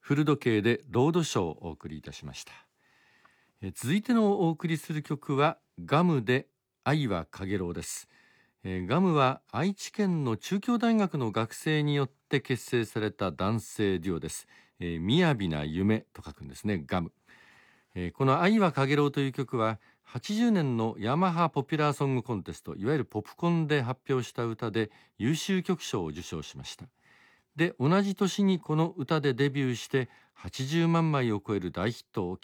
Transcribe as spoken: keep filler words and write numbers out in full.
古時計でロードショーをお送りいたしました。え続いてのお送りする曲はガムで愛はかげろうです。えーガムは愛知県の中京大学の学生によって結成された男性デュオです。えー、みやびな夢と書くんですね、ガム。えーこの愛はかげろうという曲ははちじゅうねんのヤマハポピュラーソングコンテスト、いわゆるポップコンで発表した歌で優秀曲賞を受賞しました。で、同じ年にこの歌でデビューしてはちじゅうまんまいを超える大ヒットを